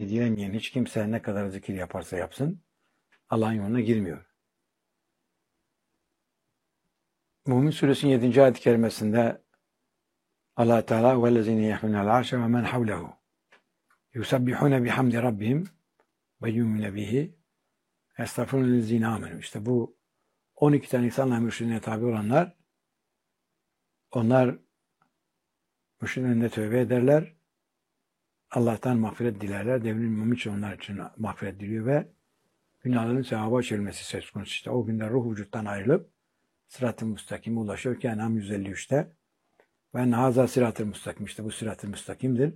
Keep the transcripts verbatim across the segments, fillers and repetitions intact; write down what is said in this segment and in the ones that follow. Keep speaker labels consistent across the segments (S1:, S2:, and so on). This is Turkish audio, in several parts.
S1: rahmeti dilemeyen hiç kimse ne kadar zikir yaparsa yapsın Allah'ın yoluna girmiyor. Mümin Suresinin yedinci ayet-i kerimesinde Allah Teala وَالَّذِينَ يَحْمِلُونَ الْعَرْشَ وَمَنْ حَوْلَهُ يُسَبِّحُونَ بِحَمْدِ رَبِّهِمْ وَيُؤْمِنُونَ بِهِ يَسْتَغْفِرُونَ لِلَّذِينَ آمَنُوا. İşte bu on iki tane insanla mürşidine tabi olanlar, onlar mürşidin önünde tövbe ederler, Allah'tan mağfiret dilerler, devrin mümin için onlar için mağfiret diliyor ve günahların sevaba çevrilmesi söz konusu. İşte o günde ruh vücuttan ayrılıp sırat-ı müstakime ulaşıyor ki En'am yüz elli üçte ve haza sırat-ı müstakim, işte bu sırat-ı müstakimdir.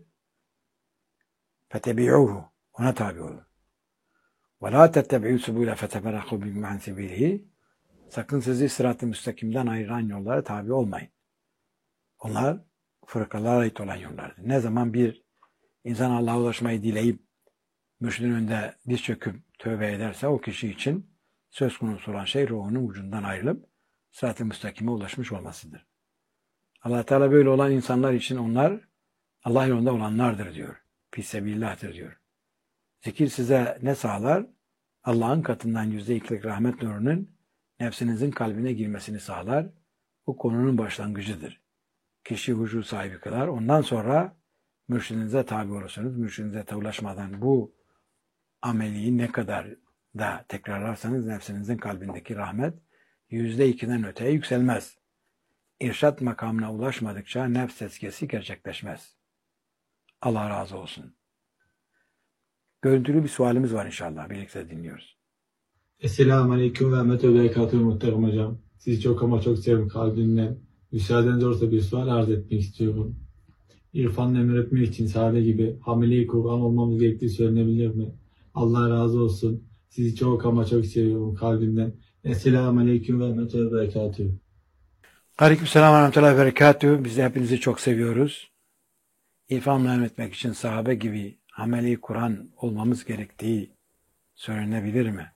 S1: Fetebi'uhu, ona tabi olun. Ve la tettebi'u subule feteferraku bikum an sebilihi. Sakın sizi sırat-ı müstakimden ayıran yollara tabi olmayın. Onlar fırkalara ait olan yollardır. Ne zaman bir insan Allah'a ulaşmayı dileyip mürşidin önünde diz çöküp tövbe ederse o kişi için söz konusu olan şey ruhunun ucundan ayrılıp sırat-ı müstakime ulaşmış olmasıdır. Allah Teala böyle olan insanlar için onlar Allah yolunda olanlardır diyor. Fisebillah'tır diyor. Zikir size ne sağlar? Allah'ın katından yüzde ikilik rahmet nurunun nefsinizin kalbine girmesini sağlar. Bu konunun başlangıcıdır. Kişi vücut sahibi kılar. Ondan sonra mürşidinize tabi olursunuz. Mürşidinize ulaşmadan bu ameliyi ne kadar da tekrarlarsanız nefsinizin kalbindeki rahmet yüzde ikiden öteye yükselmez. İrşat makamına ulaşmadıkça nefs tezkiyesi gerçekleşmez. Allah razı olsun. Görüntülü bir sualimiz var inşallah. Birlikte dinliyoruz.
S2: Esselamu Aleyküm ve Rahmetü Berekatuhu muhterem hocam. Sizi çok ama çok seviyorum kalbimden. Müsaadeniz olursa bir sual arz etmek istiyorum. İrfanla emir etmek için sahabe gibi hamile-i Kur'an olmamız gerektiği söylenebilir mi? Allah razı olsun. Sizi çok ama çok seviyorum kalbimden. Esselamu Aleyküm ve Rahmetü Berekatuhu.
S1: Aleykümselam ve Rahmetüllahi ve Berekatuhu. Biz de hepinizi çok seviyoruz. İrfanla emretmek için sahabe gibi ameli Kur'an olmamız gerektiği söylenebilir mi?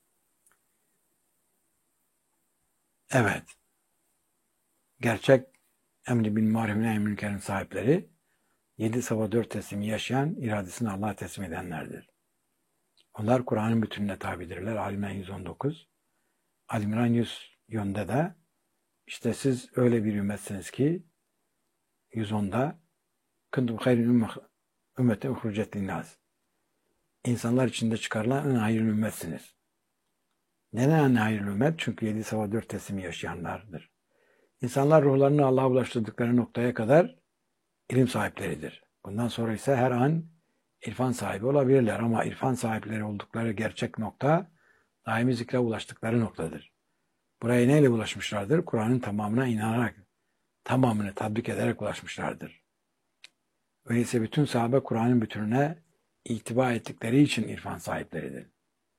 S1: Evet. Gerçek emri bin marif nehy münkerin sahipleri yedi sabah dört teslimi yaşayan, iradesini Allah'a teslim edenlerdir. Onlar Kur'an'ın bütününe tabidirler. Ali-İmran yüz on dokuz. Ali-İmran yüz yönde de işte siz öyle bir ümmetsiniz ki yüz onda kuntum hayrun ümmetin uhrucet linnâs. İnsanlar içinde çıkarılan en hayırlı ümmetsiniz. Neden en hayırlı ümmet? Çünkü yedi sabah dört teslimi yaşayanlardır. İnsanlar ruhlarını Allah'a ulaştırdıkları noktaya kadar ilim sahipleridir. Bundan sonra ise her an irfan sahibi olabilirler ama irfan sahipleri oldukları gerçek nokta daimi zikre ulaştıkları noktadır. Buraya neyle ulaşmışlardır? Kur'an'ın tamamına inanarak, tamamını tatbik ederek ulaşmışlardır. Öyleyse bütün sahabe Kur'an'ın bütününe itibar ettikleri için irfan sahipleridir.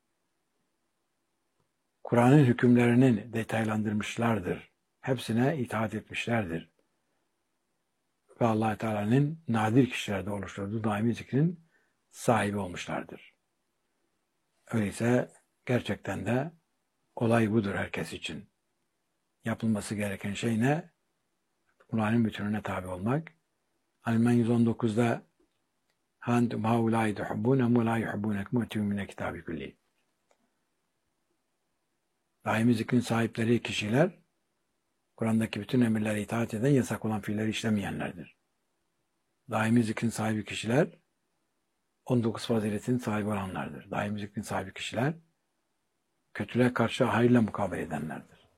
S1: Kur'an'ın hükümlerinin detaylandırmışlardır. Hepsine itaat etmişlerdir. Ve Allah Teala'nın nadir kişilerde oluşturduğu daimi zikrin sahibi olmuşlardır. Öyleyse gerçekten de olay budur herkes için. Yapılması gereken şey ne? Kur'an'ın bütününe tabi olmak. Ali-İmran yüz on dokuzda "Hantum haulâi tuhibbûnehum ve lâ yuhibbûnekum ve tü'minûne kitâbi kulli." Daimi zikrin sahipleri kişiler, Kur'an'daki bütün emirlere itaat eden, yasak olan fiilleri işlemeyenlerdir. Daimi zikrin sahibi kişiler, on dokuz faziletin sahibi olanlardır. Daimi zikrin sahibi kişiler, kötülüğe karşı hayırla mukabele edenlerdir.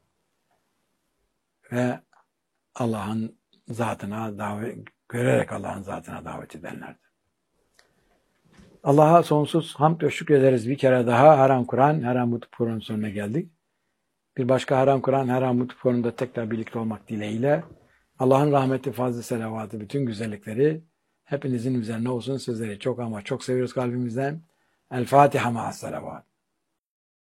S1: Ve Allah'ın zatına davet, görerek Allah'ın zatına davet edenlerdir. Allah'a sonsuz hamd ve şükrederiz. Bir kere daha Haram Kur'an, Haram Mutlu Programı'nın sonuna geldik. Bir başka Haram Kur'an, Haram Mutlu Programı'nda tekrar birlikte olmak dileğiyle Allah'ın rahmeti, fazl-ı selavatı, bütün güzellikleri hepinizin üzerine olsun. Sizleri çok ama çok seviyoruz kalbimizden. El Fatiha ma'as selavat.